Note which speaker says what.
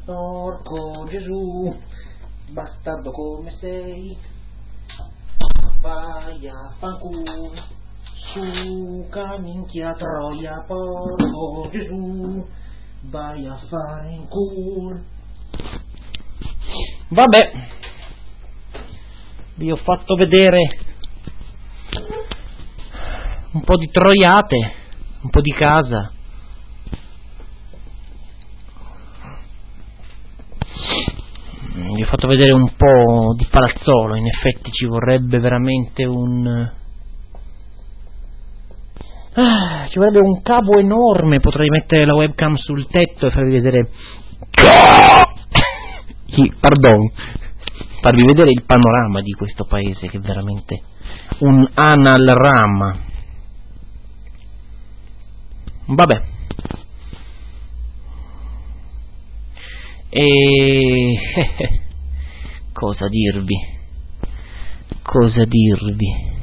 Speaker 1: Porco Gesù, bastardo come sei, vai a fanculo, suca minchia troia, porco Gesù, vai a fare in culo. Vabbè, vi ho fatto vedere un po' di troiate, un po' di casa. Vi ho fatto vedere un po' di palazzolo. In effetti ci vorrebbe veramente ci vorrebbe un cavo enorme. Potrei mettere la webcam sul tetto e farvi vedere farvi vedere il panorama di questo paese, che è veramente un analramma. Vabbè, e cosa dirvi?